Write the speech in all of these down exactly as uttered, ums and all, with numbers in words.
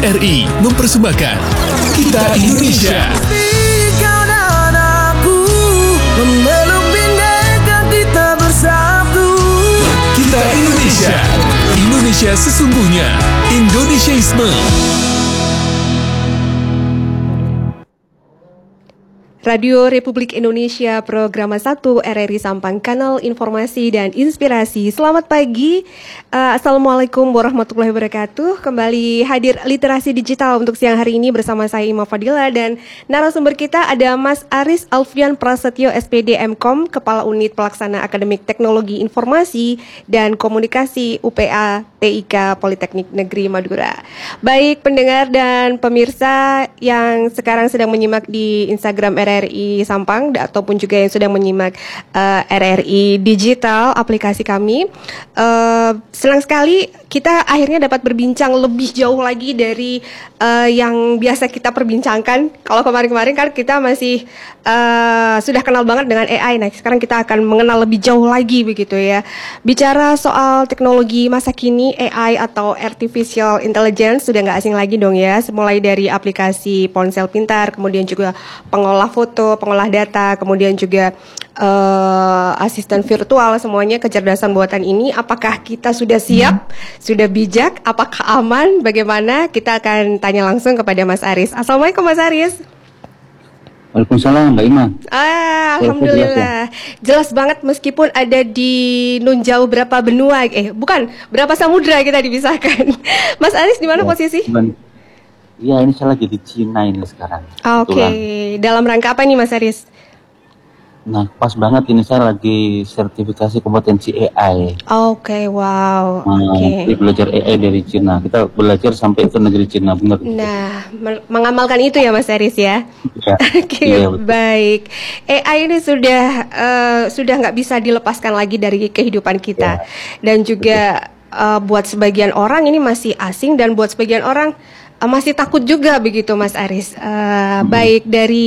R I mempersembahkan Kita Indonesia. Kau dan aku memeluk bineka kita bersatu. Kita Indonesia. Indonesia sesungguhnya. Indonesiaisme. Radio Republik Indonesia, Program satu R R I Sampang, Kanal Informasi dan Inspirasi. Selamat pagi, uh, Assalamualaikum warahmatullahi wabarakatuh. Kembali hadir Literasi Digital untuk siang hari ini bersama saya Ima Fadila. Dan narasumber kita ada Mas Aris Alfian Prasetyo, S P D M Kom, Kepala Unit Pelaksana Akademik Teknologi Informasi dan Komunikasi U P A T I K Politeknik Negeri Madura. Baik pendengar dan pemirsa yang sekarang sedang menyimak di Instagram R R I Sampang ataupun juga yang sedang menyimak uh, R R I Digital, aplikasi kami, uh, senang sekali kita akhirnya dapat berbincang lebih jauh lagi dari uh, yang biasa kita perbincangkan. Kalau kemarin-kemarin kan kita masih uh, sudah kenal banget dengan A I. Nah, sekarang kita akan mengenal lebih jauh lagi begitu ya. Bicara soal teknologi masa kini, A I atau Artificial Intelligence sudah nggak asing lagi dong ya. Mulai dari aplikasi ponsel pintar, kemudian juga pengolah foto, pengolah data, kemudian juga uh, asisten virtual, semuanya kecerdasan buatan ini. Apakah kita sudah siap? Sudah bijak? Apakah aman? Bagaimana? Kita akan tanya langsung kepada Mas Aris. Assalamualaikum Mas Aris. Waalaikumsalam Mbak Ima. Ah, Alhamdulillah. Jelas banget meskipun ada di nun jauh berapa benua, eh bukan, berapa samudra kita dipisahkan. Mas Aris di mana Ya, posisi? Iya, ini saya lagi di Cina ini sekarang. Oke, okay. Dalam rangka apa nih Mas Aris? Nah, pas banget ini saya lagi sertifikasi kompetensi A I. Oke, okay, wow. Nah, Oke. okay. Belajar A I dari Cina. Kita belajar sampai ke negeri Cina, benar. Nah, mengamalkan itu ya Mas Aris ya. Ya. Oke, okay, iya, baik. A I ini sudah uh, sudah nggak bisa dilepaskan lagi dari kehidupan kita, ya. Dan juga uh, buat sebagian orang ini masih asing dan buat sebagian orang uh, masih takut juga begitu Mas Aris. Uh, hmm. Baik dari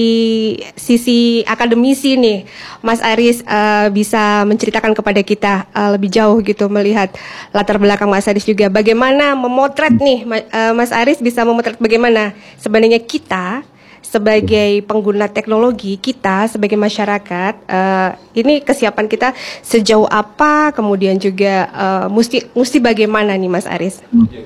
sisi akademisi nih, Mas Aris uh, bisa menceritakan kepada kita uh, lebih jauh gitu melihat latar belakang Mas Aris juga. Bagaimana memotret nih, uh, Mas Aris bisa memotret bagaimana sebenarnya kita sebagai pengguna teknologi, kita sebagai masyarakat, uh, ini kesiapan kita sejauh apa, kemudian juga uh, mesti mesti bagaimana nih Mas Aris?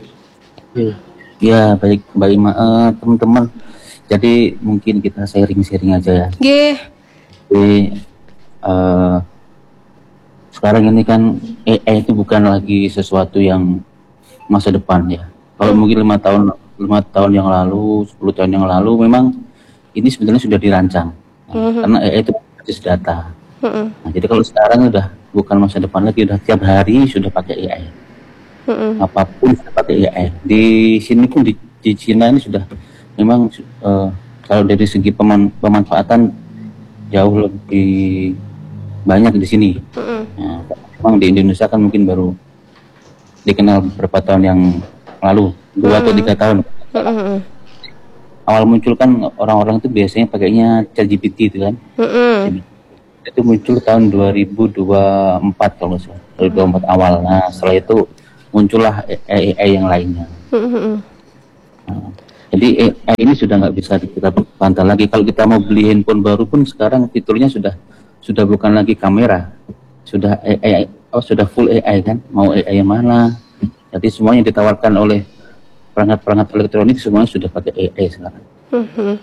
Ya, baik Mbak Ima, uh, teman-teman. Jadi mungkin kita sharing-sharing aja ya. Yeah. Jadi uh, sekarang ini kan A I itu bukan lagi sesuatu yang masa depan ya. Kalau hmm. mungkin lima tahun lima tahun yang lalu, sepuluh tahun yang lalu, memang ini sebenarnya sudah dirancang. Nah, hmm. Karena A I itu basis data. Hmm. Nah, jadi kalau sekarang udah bukan masa depan lagi, udah tiap hari sudah pakai A I. Hmm. Apapun sudah pakai A I. Di sini pun di, di Cina ini sudah memang uh, kalau dari segi peman, pemanfaatan jauh lebih banyak di sini. Mm-hmm. Nah, memang di Indonesia kan mungkin baru dikenal beberapa tahun yang lalu, dua mm-hmm. atau tiga tahun. Mm-hmm. Awal muncul kan orang-orang itu biasanya pakainya ChatGPT itu kan. Mm-hmm. Itu muncul tahun dua ribu dua puluh empat kalau nggak salah, dua ribu dua puluh empat awal. Nah, setelah itu muncullah A I yang lainnya. Mm-hmm. Nah, jadi A I ini sudah nggak bisa kita pantau lagi. Kalau kita mau beli handphone baru pun sekarang fiturnya sudah sudah bukan lagi kamera, sudah A I, oh sudah full A I kan. Mau A I yang mana? Jadi semuanya ditawarkan oleh perangkat-perangkat elektronik semuanya sudah pakai A I sekarang. Mm-hmm.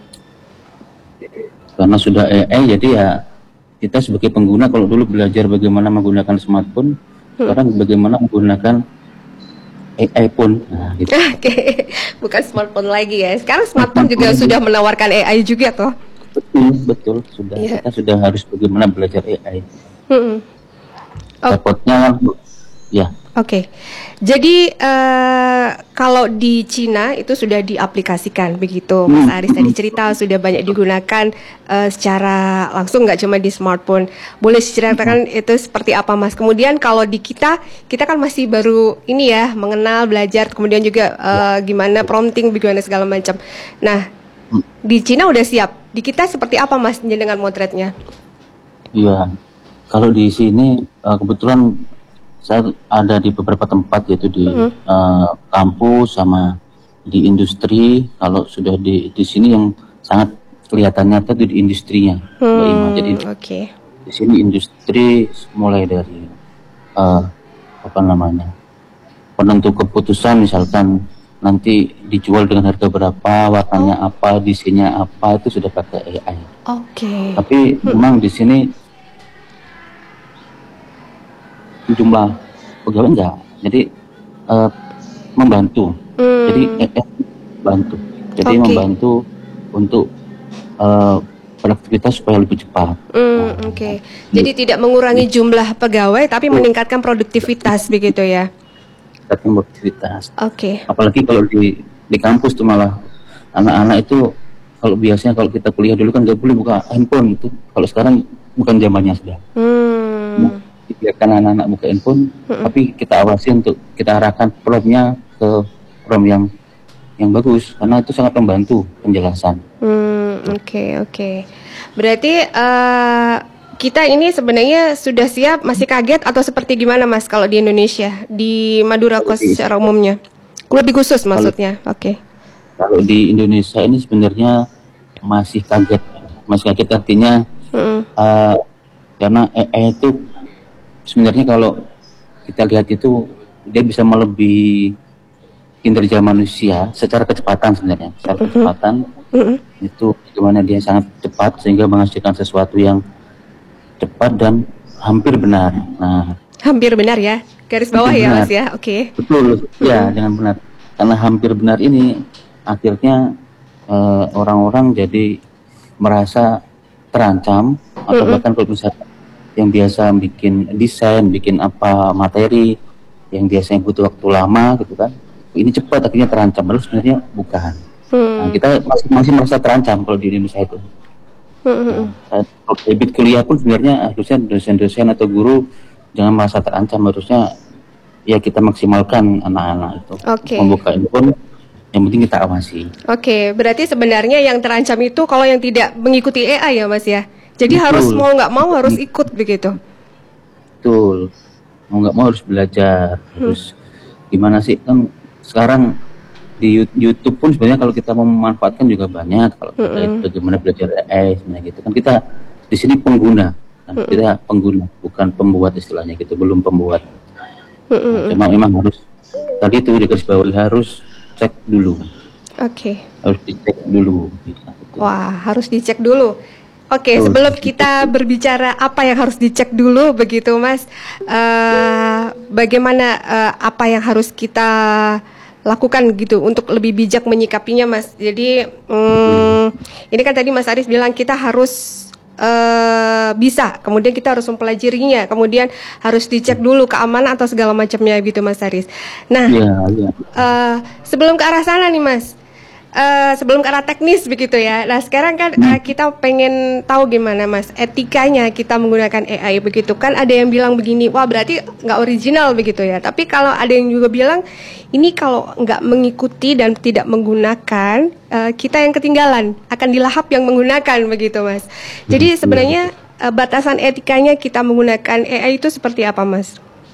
Karena sudah A I, jadi ya kita sebagai pengguna kalau dulu belajar bagaimana menggunakan smartphone, mm-hmm. sekarang bagaimana menggunakan A I pun. Nah, gitu. Oke, okay. Bukan smartphone lagi ya. Sekarang smartphone juga sudah menawarkan A I juga toh. Betul, betul. Sudah yeah. Kita sudah harus bagaimana belajar A I. Hmm. Oh. Repotnya, ya. Oke, okay. Jadi uh, kalau di Cina itu sudah diaplikasikan begitu, Mas Aris tadi cerita sudah banyak digunakan uh, secara langsung, nggak cuma di smartphone. Boleh diceritakan itu seperti apa, Mas? Kemudian kalau di kita, kita kan masih baru ini ya, mengenal, belajar, kemudian juga uh, gimana prompting, bagaimana segala macam. Nah, di Cina udah siap. Di kita seperti apa, Mas, dengan motretnya? Iya, kalau di sini uh, kebetulan saya ada di beberapa tempat, yaitu di mm-hmm. uh, kampus sama di industri, kalau sudah di di sini yang sangat kelihatan nyata itu di industrinya, Mbak Ima. Hmm, Jadi oke. di sini industri mulai dari uh, apa namanya penentu keputusan, misalkan nanti dijual dengan harga berapa, warnanya apa, desainnya apa, itu sudah pakai A I. Oke. Tapi memang di sini jumlah pegawai enggak, jadi uh, membantu. Hmm. Jadi A I bantu. Jadi Oke. membantu untuk uh, produktivitas supaya lebih cepat. Hmm, oke. Jadi tidak mengurangi jumlah pegawai, tapi meningkatkan produktivitas begitu ya. Meningkatkan produktivitas. Oke. Apalagi kalau di di kampus tuh malah anak-anak itu, kalau biasanya kalau kita kuliah dulu kan nggak boleh buka handphone itu. Kalau sekarang bukan zamannya sudah. Hmm. Biarkan anak-anak buka handphone, tapi kita awasi untuk kita arahkan promnya ke prom yang yang bagus, karena itu sangat membantu penjelasan. Hmm, oke oke. Berarti eh, kita ini sebenarnya sudah siap, masih kaget atau seperti gimana Mas kalau di Indonesia, di Madura Kos secara umumnya? Lebih khusus maksudnya. Oke. Kalau di Indonesia ini sebenarnya masih kaget, masih kaget artinya Mm-mm. uh, karena A I itu sebenarnya kalau kita lihat itu dia bisa melebihi kinerja manusia secara kecepatan sebenarnya, secara kecepatan Mm-mm. itu gimana dia sangat cepat sehingga menghasilkan sesuatu yang cepat dan hampir benar. Nah, Hampir benar ya. Garis bawah Hampir ya benar. Mas ya. Oke. betul, ya dengan benar. Karena hampir benar ini akhirnya eh, orang-orang jadi merasa terancam, atau Mm-mm. bahkan kalau misalnya yang biasa bikin desain, bikin apa materi yang biasanya butuh waktu lama gitu kan, ini cepat akhirnya terancam. Padahal sebenarnya bukan. Nah, Hmm. kita masih, masih merasa terancam kalau di Indonesia itu. Mm-mm. Nah, kalau debit kuliah pun sebenarnya harusnya dosen-dosen atau guru jangan merasa terancam, harusnya ya kita maksimalkan anak-anak itu. Oke. Membuka handphone, yang penting kita awasi. Oke, berarti sebenarnya yang terancam itu kalau yang tidak mengikuti A I ya Mas ya. Jadi Betul. harus mau nggak mau harus ikut begitu. Betul. Mau nggak mau harus belajar. Terus gimana sih kan sekarang di Yu- YouTube pun sebenarnya kalau kita mau memanfaatkan juga banyak. Kalau kita Mm-mm. bagaimana belajar A I sebenarnya gitu kan, kita di sini pengguna, kan kita pengguna bukan pembuat istilahnya gitu, belum pembuat. Mm-mm. Cuma memang harus tadi itu digarisbawahi, harus cek dulu, Oke. harus dicek dulu. Gitu. Wah, harus dicek dulu. Oke, Betul. sebelum kita berbicara apa yang harus dicek dulu begitu Mas, eh, bagaimana eh, apa yang harus kita lakukan gitu untuk lebih bijak menyikapinya Mas. Jadi hmm, ini kan tadi Mas Aris bilang kita harus eh, bisa, kemudian kita harus mempelajarinya, kemudian harus dicek dulu keamanan atau segala macamnya gitu Mas Aris. Nah, Iya, iya. eh, sebelum ke arah sana nih Mas, eh, sebelum ke arah teknis begitu ya. Nah sekarang kan eh, kita pengen tahu gimana Mas etikanya kita menggunakan A I begitu kan. Ada yang bilang begini, wah berarti nggak original begitu ya. Tapi kalau ada yang juga bilang ini kalau nggak mengikuti dan tidak menggunakan, eh, kita yang ketinggalan, akan dilahap yang menggunakan begitu Mas. Jadi sebenarnya eh, batasan etikanya kita menggunakan A I itu seperti apa Mas?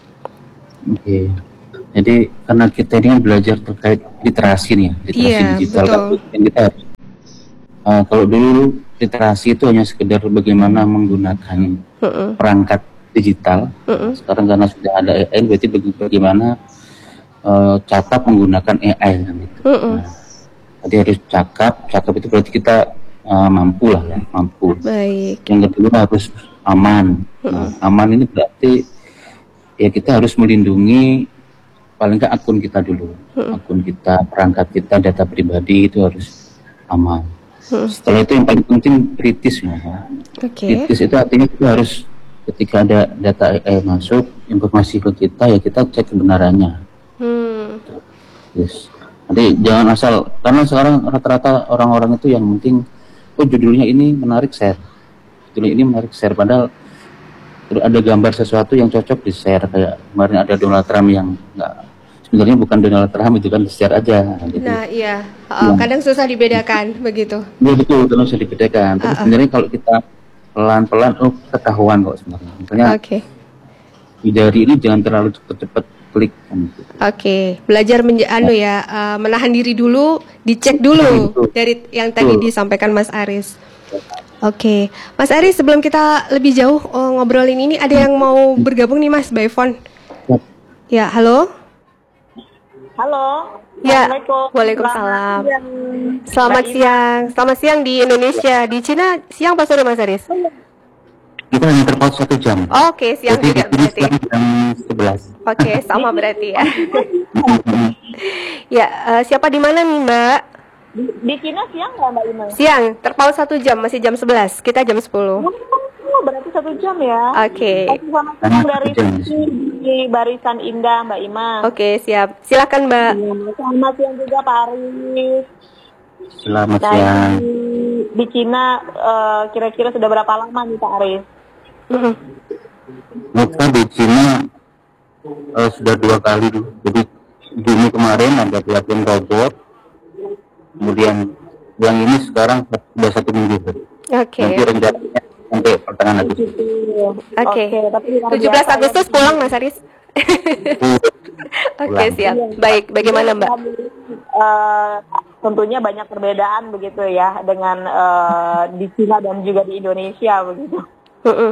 Oke. Jadi karena kita ini kan belajar terkait literasi nih, ya, literasi Iya, digital betul. kan, yang kita uh, kalau dulu literasi itu hanya sekedar bagaimana menggunakan Mm-mm. perangkat digital. Mm-mm. Sekarang karena sudah ada A I, berarti baga- bagaimana uh, cakap menggunakan A I kan gitu. Mm-mm. Nah, jadi harus cakap, cakap itu berarti kita uh, mampu lah ya, mampu. Baik. Yang kedua harus aman. Nah, aman ini berarti ya kita harus melindungi paling nggak akun kita dulu, akun kita, perangkat kita, data pribadi itu harus aman. Setelah itu yang paling penting kritis ya. Oke. Kritis itu artinya kita harus ketika ada data A I masuk, informasi ke kita ya kita cek kebenarannya. Hmm. Yes. Nanti jangan asal, karena sekarang rata-rata orang-orang itu yang penting, oh judulnya ini menarik share, judulnya ini menarik share, padahal ada gambar sesuatu yang cocok di share, kayak kemarin ada Donald Trump yang nggak, sebenarnya bukan Donald Trump itu kan di share aja. Gitu. Nah iya, uh, Ya. kadang susah dibedakan begitu. Ya betul, terus bisa dibedakan. Tapi Uh-uh. sebenarnya kalau kita pelan-pelan, oh ketahuan kok sebenarnya. Misalnya Oke. dari ini jangan terlalu cepat-cepat klik kan gitu. Oke, belajar menja- anu ya, uh, menahan diri dulu, dicek dulu dari yang tadi disampaikan Mas Aris. Oke, Mas Aris, sebelum kita lebih jauh uh, ngobrolin ini, ada yang mau bergabung nih Mas by phone? Ya, halo. Halo. Ya, Assalamualaikum. waalaikumsalam. Selamat siang. Selamat siang, selamat siang di Indonesia. Di Cina siang pas sore Mas Aris? Kita hanya terpaut satu jam. Oke, siang Jadi juga di sini berarti. sekarang jam sebelas. Oke, sama berarti ya. Ya, uh, siapa di mana nih Mbak? Di, di Cina siang nggak Mbak Ima? Siang, terpaut satu jam, masih jam sebelas. Kita jam sepuluh. Oh, berarti satu jam ya. Oke. Selamat siang dari di Barisan Indah Mbak Ima. Oke, siap. Silakan Mbak. Selamat siang juga Pak Aris. Selamat Dari siang. di Cina eh, kira-kira sudah berapa lama nih Pak Aris? Mhm. Kita di Cina eh, sudah dua kali dulu. Jadi Juni kemarin ada pelatihan robot. Kemudian yang ini sekarang sudah satu minggu. Oke. Nanti rencananya sampai pertengahan Agustus. Oke. tapi luar tujuh belas biasa ya. Agustus pulang Mas Aris. Oke, siap. Baik, bagaimana Mbak? Eh, tentunya banyak perbedaan begitu ya dengan eh, di Cina dan juga di Indonesia begitu. Mm-mm.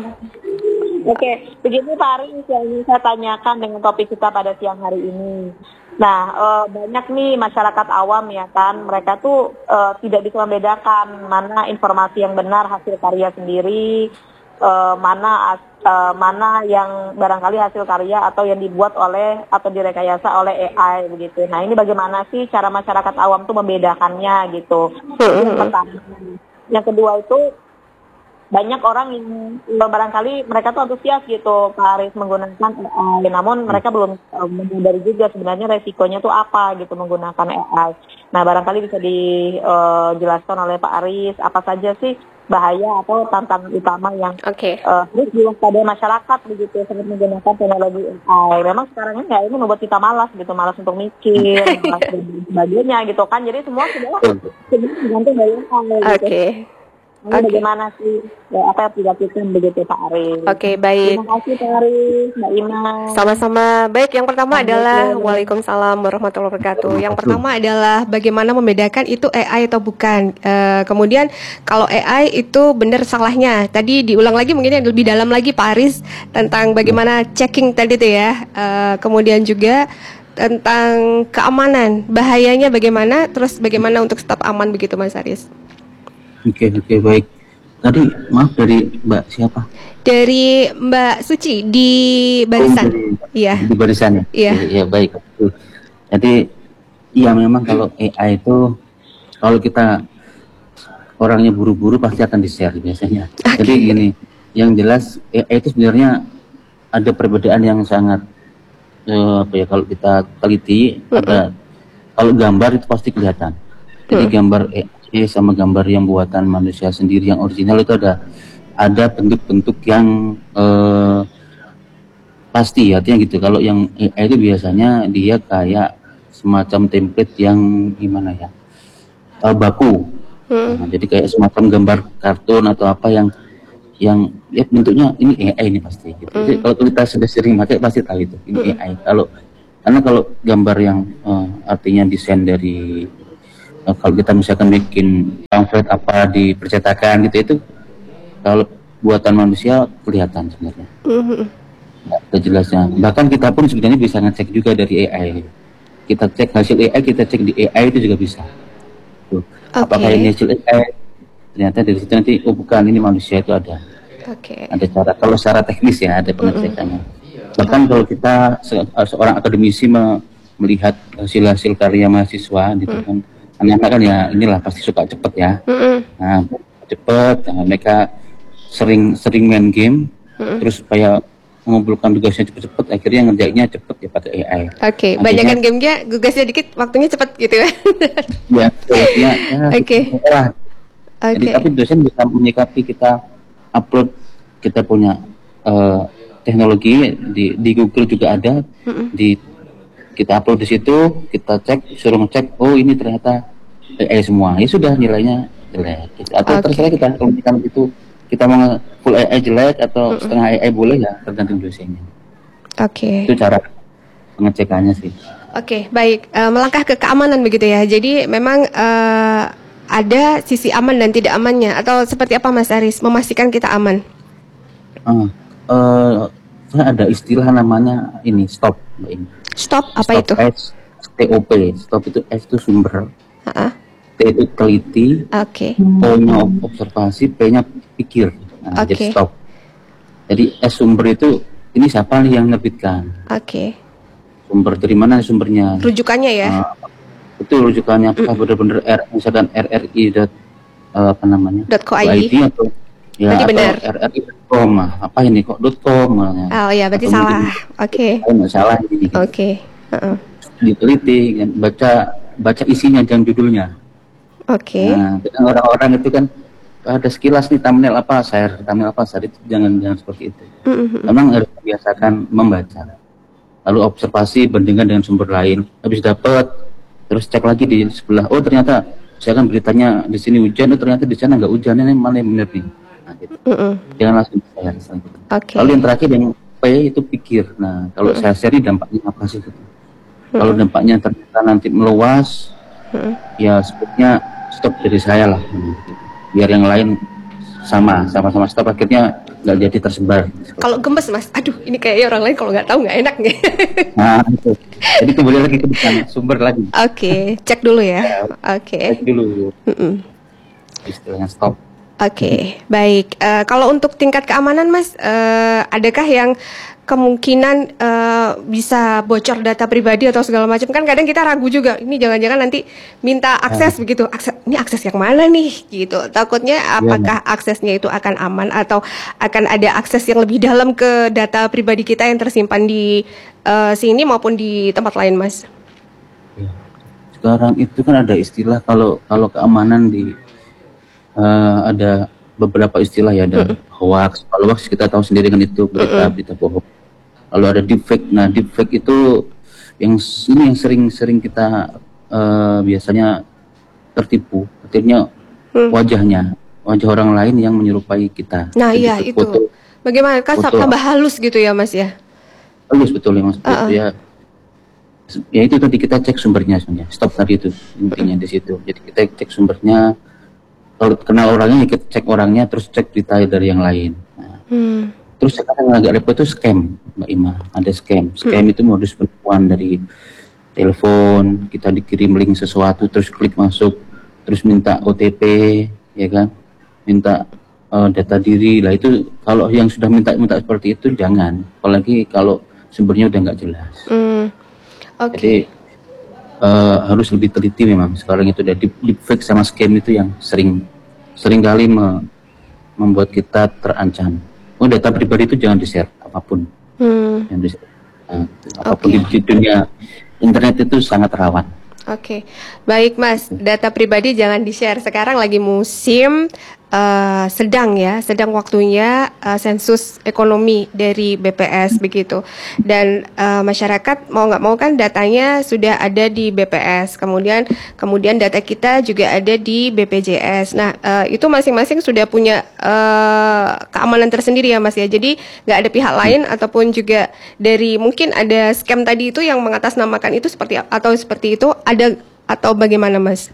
Oke, begini Pak Aris yang ingin saya tanyakan dengan topik kita pada siang hari ini. Nah, eh, banyak nih masyarakat awam ya kan, mereka tuh eh, tidak bisa membedakan mana informasi yang benar hasil karya sendiri, eh, mana as- eh, mana yang barangkali hasil karya atau yang dibuat oleh atau direkayasa oleh A I begitu. Nah, ini bagaimana sih cara masyarakat awam tuh membedakannya gitu. Itu yang pertama. Yang kedua itu banyak orang yang eh, barangkali mereka tuh antusias gitu Pak Aris menggunakan A I, namun mereka belum eh, menyadari juga sebenarnya resikonya tuh apa gitu menggunakan A I. Nah, barangkali bisa dijelaskan oleh Pak Aris apa saja sih bahaya atau tantangan utama yang Oke. eh, harus diwaspadai masyarakat begitu saat menggunakan teknologi A I. Memang sekarang ini ya ini membuat kita malas gitu, malas untuk mikir, malas dan sebagainya gitu kan. Jadi semua sudah sebenarnya digantung dari A I gitu. Oke. Ini Oke. bagaimana sih ya, apa yang dilakukan begitu Pak Aris? Oke, baik. Terima kasih Pak Aris, Mbak Ima. Sama-sama. Baik, yang pertama adalah Waalaikumsalam warahmatullahi wabarakatuh. Yang pertama adalah bagaimana membedakan itu A I atau bukan. Eh, kemudian kalau A I itu benar salahnya. Tadi diulang lagi mungkin yang lebih dalam lagi Pak Aris tentang bagaimana checking tadi itu ya. Eh, kemudian juga tentang keamanan, bahayanya bagaimana, terus bagaimana untuk tetap aman begitu Mas Aris. Oke, oke, baik. Tadi maaf dari Mbak siapa? Dari Mbak Suci di Barisan. Oh, dari- Iya. Di barisan ya? Iya. Iya, baik. Jadi, iya memang kalau A I itu, kalau kita orangnya buru-buru pasti akan di-share biasanya. Jadi gini, yang jelas A I itu sebenarnya ada perbedaan yang sangat, eh, apa ya, kalau kita teliti, ada, kalau gambar itu pasti kelihatan. Jadi gambar A I sama gambar yang buatan manusia sendiri yang original itu ada ada bentuk-bentuk yang eh, pasti, artinya gitu. Kalau yang A I itu biasanya dia kayak semacam template yang gimana ya, eh, baku. Nah, jadi kayak semacam gambar kartun atau apa yang yang ya bentuknya ini A I ini pasti. Gitu. Jadi kalau kita sudah sering pakai pasti tahu itu ini A I. Kalau karena kalau gambar yang eh, artinya desain dari Nah, kalau kita misalkan bikin pamflet apa di percetakan gitu itu kalau buatan manusia kelihatan sebenarnya. Nggak ada jelasnya. Bahkan kita pun sebenarnya bisa ngecek juga dari A I. Kita cek hasil A I, kita cek di A I itu juga bisa. Tuh. Apakah ini hasil A I? Ternyata dari situ nanti oh bukan ini manusia itu ada. Oke. Ada cara kalau secara teknis ya ada pengecekannya. Bahkan kalau kita se- seorang akademisi me- melihat hasil-hasil karya mahasiswa gitu kan. Anak-anak kan ya inilah pasti suka cepet ya. Nah, cepet, nah, mereka sering sering main game, terus supaya mengumpulkan tugasnya cepet-cepet, akhirnya ngerjainnya cepet ya pakai A I. Oke, banyakkan gamenya, tugasnya dikit, waktunya cepat gitu ya. Ya, ya, ya. Oke. Lah. Jadi Oke. tapi dosen bisa menyikapi kita upload, kita punya eh, teknologi di di Google juga ada, di kita upload di situ, kita cek, suruh ngecek, oh ini ternyata A I semua, ya sudah nilainya jelek. Gitu. Atau Oke. terserah kita kalau kita itu kita mau full A I jelek atau setengah A I boleh ya tergantung dosennya. Oke. Itu cara pengecekannya sih. Oke, baik. Eh, melangkah ke keamanan begitu ya. Jadi memang eh, ada sisi aman dan tidak amannya, atau seperti apa Mas Aris memastikan kita aman? Ah, eh, saya ada istilah namanya ini stop, Mbak ini. Stop apa Stop itu? S, T O P. Stop itu S itu sumber, Ha-ha. T itu teliti, Oke. O-nya observasi, P-nya pikir. Nah, Oke. jadi stop. Jadi S sumber itu ini siapa nih yang menerbitkan? Oke. Sumber dari mana sumbernya? Rujukannya ya. Ah, itu rujukannya apakah benar-benar R, misalkan R R I dot eh, apa namanya? .co .id. atau ya Berarti atau benar. R R I dot com. Ah, apa ini kok .com namanya? Oh ya, berarti Atau salah. mungkin- Oke. Oh, nggak salah ini. Oke. Heeh. Diteliti, kan, baca baca isinya jangan judulnya. Oke. Nah, dengan orang-orang itu kan ada sekilas nih thumbnail apa share, thumbnail apa share, itu jangan jangan seperti itu. Mm-mm. Memang harus membiasakan membaca. Lalu observasi bandingkan dengan sumber lain. Habis dapat terus cek lagi di sebelah. Oh ternyata saya kan beritanya di sini hujan, oh ternyata di sana nggak hujan, ini mana yang benar nih. Nah, gitu. Mm-mm. Jangan langsung share. selanjutnya. Oke. Lalu yang terakhir yang P itu pikir. Nah kalau saya share ini dampaknya apa sih? Gitu. Kalau dampaknya ternyata nanti meluas, Mm-mm. ya sepertinya stop dari saya lah. Gitu. Biar yang lain sama, sama-sama stop, akhirnya nggak jadi tersebar. Kalau gemes Mas, aduh ini kayaknya orang lain kalau nggak tahu nggak enak nih. Nah itu. Jadi kembali lagi ke depan sumber lagi. Oke, cek dulu ya. Oke. Cek dulu Mm-mm. istilahnya stop. Oke, baik. Eh, kalau untuk tingkat keamanan, Mas, eh, adakah yang kemungkinan eh, bisa bocor data pribadi atau segala macam? Kan kadang kita ragu juga. Ini jangan-jangan nanti minta akses begitu. Akses, ini akses yang mana nih? Gitu. Takutnya apakah aksesnya itu akan aman atau akan ada akses yang lebih dalam ke data pribadi kita yang tersimpan di eh, sini maupun di tempat lain, Mas? Ya. Sekarang itu kan ada istilah kalau kalau keamanan di eh, ada beberapa istilah ya, ada hoax. Kalau hoax kita tahu sendiri kan itu berita berita bohong. Lalu ada deepfake. Nah deepfake itu yang s- ini yang sering-sering kita eh, biasanya tertipu. Artinya wajahnya wajah orang lain yang menyerupai kita. Nah, Jadi iya itu. foto- Bagaimana? Kan foto- tambah halus gitu ya, Mas ya? Halus betul ya mas. Uh-uh. Ya, ya itu tadi kita cek sumbernya sebenarnya. Stop tadi itu intinya di situ. Jadi kita cek sumbernya. Kalau kenal orangnya, kita cek orangnya, terus cek berita dari yang lain. Nah, Hmm. terus sekarang yang agak repot itu scam, Mbak Ima. Ada scam. Scam itu modus penipuan dari telepon, kita dikirim link sesuatu, terus klik masuk, terus minta O T P, ya kan? Minta eh, data diri. Lah itu kalau yang sudah minta-minta seperti itu jangan. Apalagi kalau sumbernya udah nggak jelas. Hmm. Oke. Jadi eh, harus lebih teliti memang. Sekarang itu ada deep, deepfake sama scam itu yang sering sering kali me- membuat kita terancam. Oh data pribadi itu jangan di-share apapun. Hmm. Jangan di-share. Nah, apapun Oke. di, di dunia internet itu sangat rawan. Oke, baik Mas. Data pribadi jangan di-share. Sekarang lagi musim eh, sedang ya, sedang waktunya eh, sensus ekonomi dari B P S begitu. Dan eh, masyarakat mau nggak mau kan datanya sudah ada di B P S. Kemudian kemudian data kita juga ada di B P J S. Nah eh, itu masing-masing sudah punya eh, keamanan tersendiri ya Mas ya. Jadi nggak ada pihak lain ataupun juga dari mungkin ada scam tadi itu yang mengatasnamakan itu seperti atau seperti itu ada atau bagaimana Mas?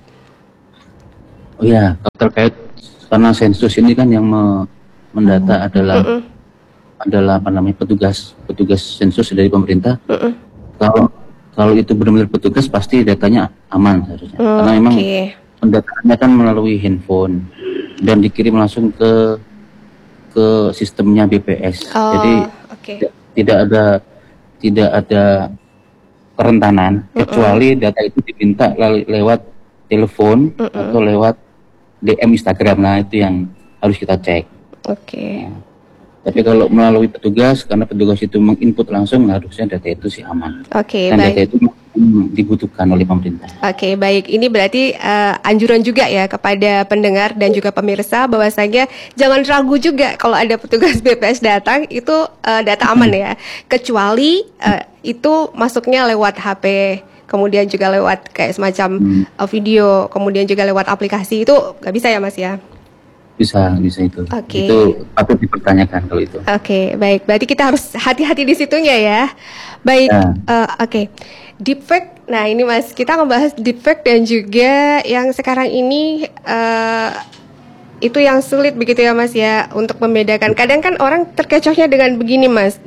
Oh ya, kalau terkait karena sensus ini kan yang me- mendata adalah Mm-mm. adalah apa namanya petugas petugas sensus dari pemerintah. Mm-mm. Kalau kalau itu benar-benar petugas pasti datanya aman seharusnya. Karena memang Oke. pendataannya kan melalui handphone dan dikirim langsung ke ke sistemnya B P S. Oh, Jadi oke. tidak, tidak ada tidak ada kerentanan kecuali data itu diminta lal- lewat telepon atau lewat D M Instagram. Nah itu yang harus kita cek. Oke. Tapi kalau melalui petugas, karena petugas itu menginput langsung, nah harusnya data itu sih aman. Oke, Dan baik. data itu mm, dibutuhkan oleh pemerintah. Oke, baik. Ini berarti eh, anjuran juga ya kepada pendengar dan juga pemirsa bahwasanya jangan ragu juga kalau ada petugas B P S datang itu eh, data aman ya. Kecuali eh, itu masuknya lewat H P, kemudian juga lewat kayak semacam eh, video, kemudian juga lewat aplikasi itu nggak bisa ya Mas ya. Bisa, bisa itu. Oke. Itu patut dipertanyakan kalau itu. Oke, baik. Berarti kita harus hati-hati di situnya ya. Baik, Ya. eh, oke. Deepfake. Nah, ini Mas, kita ngebahas deepfake dan juga yang sekarang ini eh, itu yang sulit begitu ya Mas ya untuk membedakan. Kadang kan orang terkecohnya dengan begini Mas.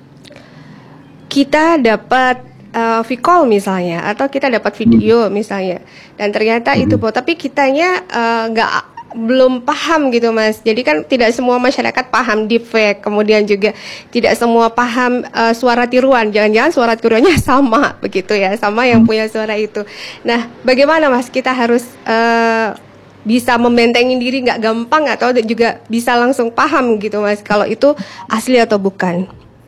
Kita dapat uh, V-call misalnya atau kita dapat video misalnya dan ternyata itu Mhm. bohong, tapi kitanya eh, nggak belum paham gitu Mas. Jadi kan tidak semua masyarakat paham deepfake, kemudian juga tidak semua paham eh, suara tiruan. Jangan-jangan suara tiruannya sama begitu ya, sama yang punya suara itu. Nah, bagaimana Mas kita harus eh, bisa membentengi diri nggak gampang atau juga bisa langsung paham gitu Mas kalau itu asli atau bukan?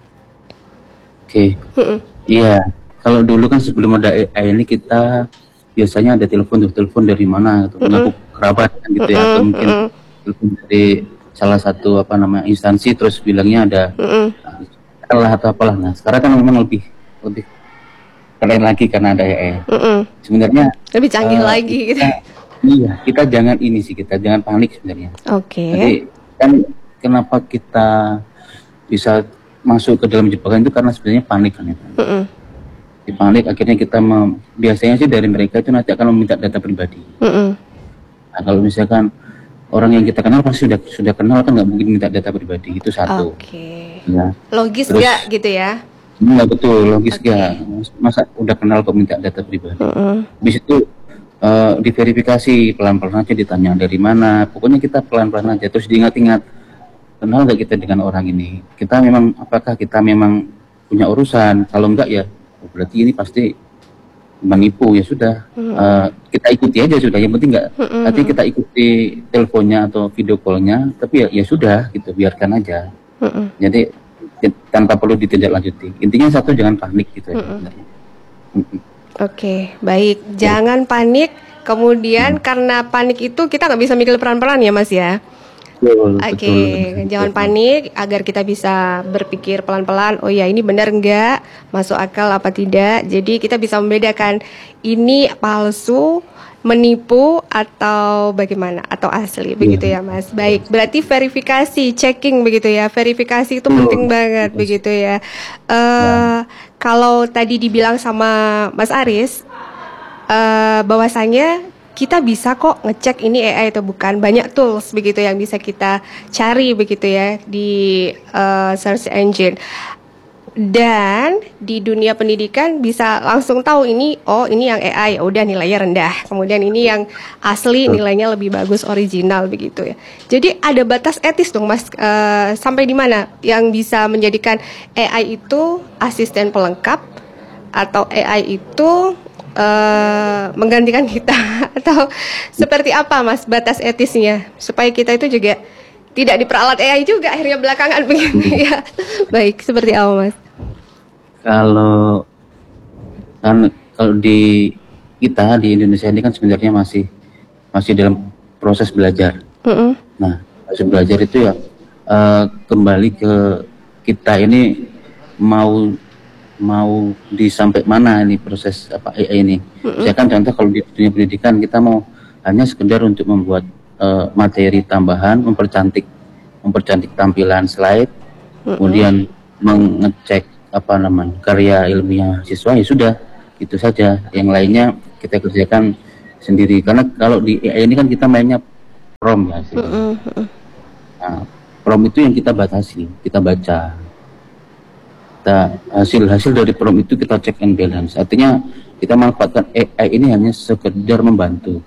Oke. Mm-mm. Iya. Kalau dulu kan sebelum ada A I ini kita biasanya ada telepon tuh, telepon dari mana gitu, mengaku kerabat kan gitu ya, atau mungkin telepon dari salah satu apa namanya instansi terus bilangnya ada lah atau apalah. Nah, sekarang kan memang lebih lebih keren lagi karena ada A I. Mm-mm. Sebenarnya Lebih canggih eh, lagi gitu. kita- Iya, kita jangan ini sih, kita jangan panik sebenarnya. Oke. Jadi kan kenapa kita bisa masuk ke dalam jebakan itu karena sebenarnya panik kan itu. Mm-mm. Di panik akhirnya kita mem- biasanya sih dari mereka itu nanti akan meminta data pribadi. Mm-mm. Nah, kalau misalkan orang yang kita kenal pasti sudah sudah kenal kan nggak mungkin minta data pribadi, itu satu. Oke. Ya, Logis Terus- gak gitu ya? nggak betul logis Oke. ya. Masa udah kenal kok minta data pribadi. Mm-mm. Habis itu eh, diverifikasi pelan-pelan aja, ditanya dari mana. Pokoknya kita pelan-pelan aja terus diingat-ingat kenal nggak kita dengan orang ini. Kita memang apakah kita memang punya urusan? Kalau enggak ya oh, berarti ini pasti menipu ya sudah. Eh, kita ikuti aja sudah. Yang penting nggak nanti kita ikuti teleponnya atau video callnya. Tapi ya ya sudah gitu biarkan aja. Mm-mm. Jadi ti- tanpa perlu ditindaklanjuti. Intinya satu jangan panik gitu ya. sebenarnya. Mm-mm. Oke, baik. Jangan panik. Kemudian karena panik itu kita nggak bisa mikir pelan-pelan ya Mas ya? Betul, Oke, betul. jangan panik agar kita bisa berpikir pelan-pelan. Oh ya, ini benar enggak? Masuk akal apa tidak? Jadi kita bisa membedakan ini palsu, menipu atau bagaimana atau asli begitu ya Mas. Baik, berarti verifikasi, checking begitu ya. Verifikasi itu penting banget begitu ya. Eh kalau tadi dibilang sama Mas Aris eh bahwasanya kita bisa kok ngecek ini A I atau bukan. Banyak tools begitu yang bisa kita cari begitu ya di eh, search engine. Dan di dunia pendidikan bisa langsung tahu ini, oh ini yang A I, udah nilainya rendah. Kemudian ini yang asli nilainya lebih bagus, original begitu ya. Jadi ada batas etis dong Mas, eh, sampai di mana yang bisa menjadikan A I itu asisten pelengkap atau A I itu eh, menggantikan kita atau seperti apa Mas batas etisnya supaya kita itu juga tidak diperalat A I juga akhirnya belakangan begitu ya. Baik, seperti apa Mas? Kalau kan kalau di kita di Indonesia ini kan sebenarnya masih masih dalam proses belajar. Mm-mm. Nah, proses belajar itu ya eh, kembali ke kita ini mau mau di sampai mana ini proses apa A I ini. Misalkan contoh kalau di dunia pendidikan kita mau hanya sekedar untuk membuat eh, materi tambahan, mempercantik mempercantik tampilan slide, kemudian mengecek apa namanya karya ilmiah siswa ya sudah itu saja. Yang lainnya kita kerjakan sendiri karena kalau di A I ini kan kita mainnya prompt ya sih. Nah, prompt itu yang kita batasi, kita baca. Kita hasil hasil dari prompt itu kita check and balance. Artinya kita manfaatkan A I ini hanya sekedar membantu.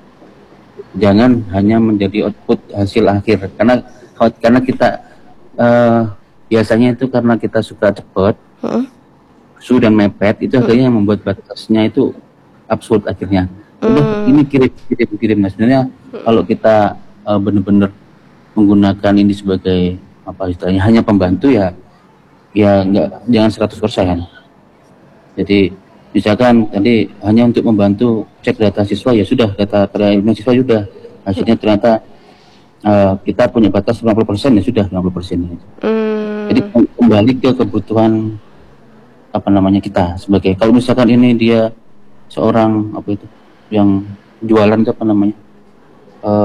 Jangan hanya menjadi output hasil akhir karena karena kita eh, biasanya itu karena kita suka cepat, Mm-mm. su dan mepet itu akhirnya yang membuat batasnya itu absurd akhirnya. Udah ini kirim kirim kirim. Nah sebenarnya kalau kita uh, benar-benar menggunakan ini sebagai apa istilahnya hanya pembantu ya, ya nggak jangan seratus persen. Jadi misalkan tadi hanya untuk membantu cek data siswa ya sudah data karya ilmiah siswa sudah hasilnya ternyata uh, kita punya batas lima puluh persen ya sudah lima puluh persen. Mm. Jadi kembali ke kebutuhan apa namanya kita sebagai kalau misalkan ini dia seorang apa itu yang jualan itu apa namanya eh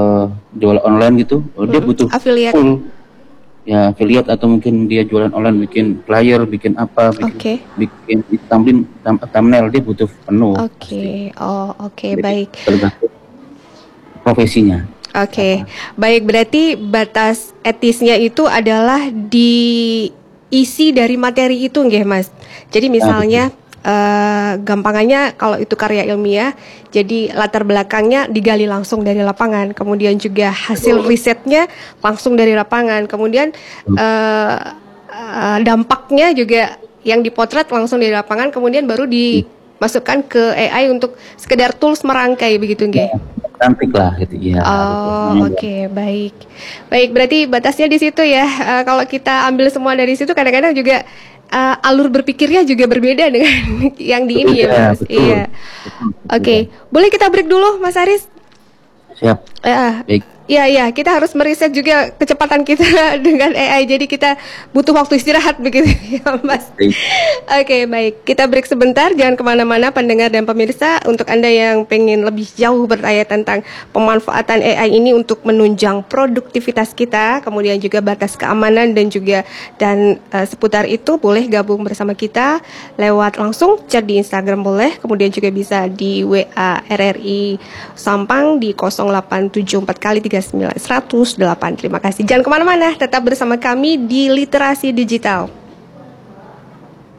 jual online gitu, oh, dia butuh affiliate. full ya affiliate, atau mungkin dia jualan online, bikin flyer, bikin apa, bikin Oke. bikin thumbnail, thumb- thumbnail dia butuh penuh. Oke, oh oke Jadi, baik. tergantung profesinya. Oke, baik, berarti batas etisnya itu adalah diisi dari materi itu nggih Mas. Jadi misalnya eh, gampangannya kalau itu karya ilmiah, jadi latar belakangnya digali langsung dari lapangan, kemudian juga hasil risetnya langsung dari lapangan, kemudian eh, eh, dampaknya juga yang dipotret langsung dari lapangan, kemudian baru dimasukkan ke A I untuk sekedar tools merangkai begitu nggih. Cantik lah gitu ya. Oh, oke, baik. Baik, berarti batasnya di situ ya. Eh, kalau kita ambil semua dari situ, kadang-kadang juga eh, alur berpikirnya juga berbeda dengan yang di ini ya, Betul, Mas. betul. Iya. Betul, betul. Oke, boleh kita break dulu, Mas Aris? Siap. Eh, Baik. Iya, iya, kita harus meriset juga kecepatan kita dengan A I. Jadi kita butuh waktu istirahat begitu ya, Mas. Baik. Oke, baik. Kita break sebentar. Jangan kemana-mana, pendengar dan pemirsa. Untuk Anda yang pengen lebih jauh bertanya tentang pemanfaatan A I ini untuk menunjang produktivitas kita, kemudian juga batas keamanan dan juga dan eh, seputar itu, boleh gabung bersama kita lewat langsung chat di Instagram boleh. Kemudian juga bisa di W A R R I Sampang di nol delapan tujuh empat kali tiga sembilan satu nol delapan. Terima kasih. Jangan kemana-mana, tetap bersama kami di Literasi Digital.